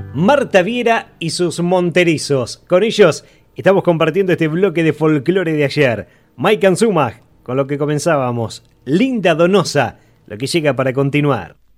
Marta Viera y sus monterizos. Con ellos estamos compartiendo este bloque de folclore de ayer. Mike Anzumag, con lo que comenzábamos. Linda Donosa, lo que llega para continuar.